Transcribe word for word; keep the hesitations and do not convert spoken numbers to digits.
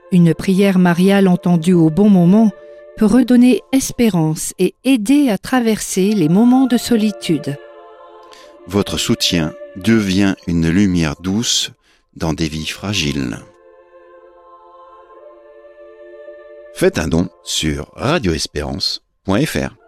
Une prière mariale entendue au bon moment peut redonner espérance et aider à traverser les moments de solitude. Votre soutien devient une lumière douce dans des vies fragiles. Faites un don sur radio espérance point f r.